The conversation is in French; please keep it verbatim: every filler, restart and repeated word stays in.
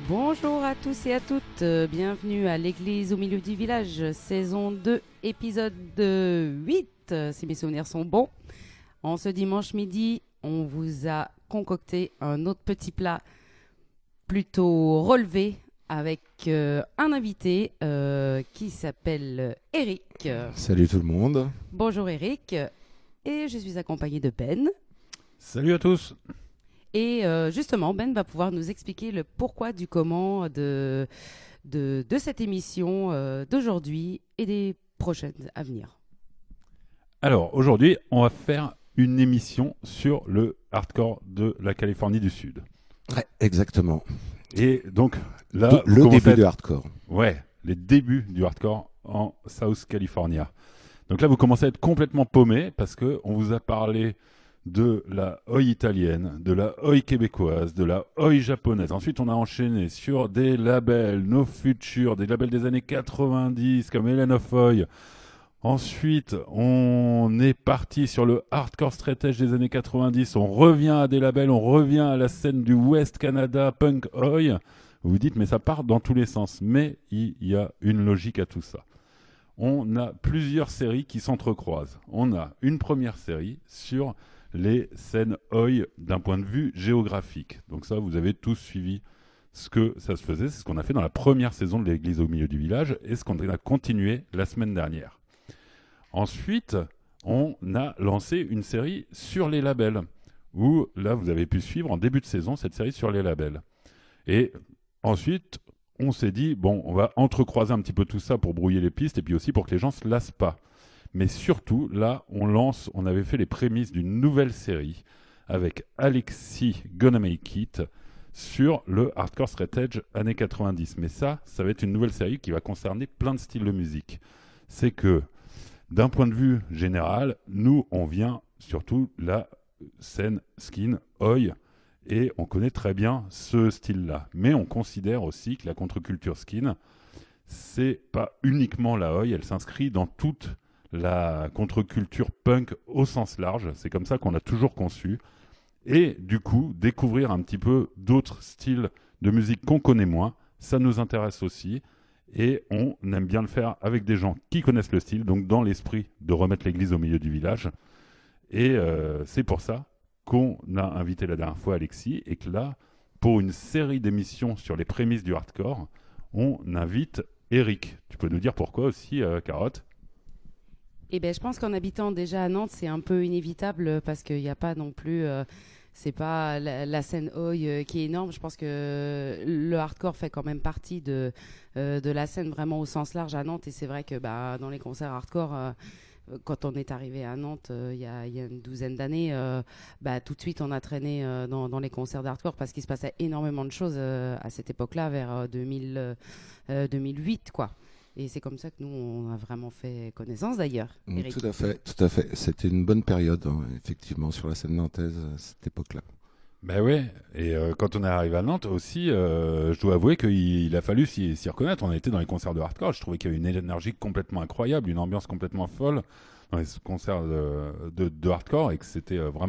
Bonjour à tous et à toutes, euh, bienvenue à l'église au milieu du village, saison deux, épisode huit, euh, si mes souvenirs sont bons. En ce dimanche midi, on vous a concocté un autre petit plat plutôt relevé avec euh, un invité euh, qui s'appelle Eric. Salut tout le monde. Bonjour Eric, et je suis accompagné de Ben. Salut à tous. Et euh, justement, Ben va pouvoir nous expliquer le pourquoi du comment de, de, de cette émission euh, d'aujourd'hui et des prochaines à venir. Alors, aujourd'hui, on va faire une émission sur le hardcore de la Californie du Sud. Ouais, exactement. Et donc, là... De, le début être... du hardcore. Ouais, les débuts du hardcore en South California. Donc là, vous commencez à être complètement paumé parce qu'on vous a parlé de la oi italienne, de la oi québécoise, de la oi japonaise. Ensuite, on a enchaîné sur des labels, nos futurs, des labels des années quatre-vingt-dix, comme Helen of Oi. Ensuite, on est parti sur le hardcore straight edge des années quatre-vingt-dix. On revient à des labels, on revient à la scène du West Canada punk oi. Vous vous dites, mais ça part dans tous les sens. Mais il y a une logique à tout ça. On a plusieurs séries qui s'entrecroisent. On a une première série sur les scènes oi d'un point de vue géographique. Donc ça, vous avez tous suivi ce que ça se faisait. C'est ce qu'on a fait dans la première saison de l'église au milieu du village et ce qu'on a continué la semaine dernière. Ensuite, on a lancé une série sur les labels, où là, vous avez pu suivre en début de saison cette série sur les labels. Et ensuite, on s'est dit, bon, on va entrecroiser un petit peu tout ça pour brouiller les pistes et puis aussi pour que les gens ne se lassent pas. Mais surtout, là, on lance, on avait fait les prémices d'une nouvelle série avec Alexis Gonna Make It sur le hardcore straight edge années quatre-vingt-dix. Mais ça, ça va être une nouvelle série qui va concerner plein de styles de musique. C'est que, d'un point de vue général, nous, on vient surtout la scène skin oi et on connaît très bien ce style-là. Mais on considère aussi que la contre-culture skin, c'est pas uniquement la oi, elle s'inscrit dans toute la contre-culture punk au sens large. C'est comme ça qu'on a toujours conçu. Et du coup, découvrir un petit peu d'autres styles de musique qu'on connaît moins, ça nous intéresse aussi. Et on aime bien le faire avec des gens qui connaissent le style, donc dans l'esprit de remettre l'église au milieu du village. Et euh, c'est pour ça qu'on a invité la dernière fois Alexis, et que là, pour une série d'émissions sur les prémices du hardcore, on invite Eric. Tu peux nous dire pourquoi aussi, euh, Carotte ? Eh ben, je pense qu'en habitant déjà à Nantes, c'est un peu inévitable parce qu'il n'y a pas non plus... Euh, c'est pas la, la scène oi euh, qui est énorme. Je pense que le hardcore fait quand même partie de, euh, de la scène vraiment au sens large à Nantes. Et c'est vrai que bah, dans les concerts hardcore, euh, quand on est arrivé à Nantes euh, il y, a, il y a une douzaine d'années, euh, bah, tout de suite on a traîné euh, dans, dans les concerts d'hardcore parce qu'il se passait énormément de choses euh, à cette époque-là, vers euh, deux mille, euh, deux mille huit, quoi. Et c'est comme ça que nous, on a vraiment fait connaissance d'ailleurs. Mmh, Eric. tout à fait, tout à fait. C'était une bonne période, hein, effectivement, sur la scène nantaise à cette époque-là. Ben ouais, et euh, quand on est arrivé à Nantes aussi, euh, je dois avouer qu'il il a fallu s'y, s'y reconnaître. On a été dans les concerts de hardcore, je trouvais qu'il y avait une énergie complètement incroyable, une ambiance complètement folle dans les concerts de, de, de hardcore et que c'était euh, vraiment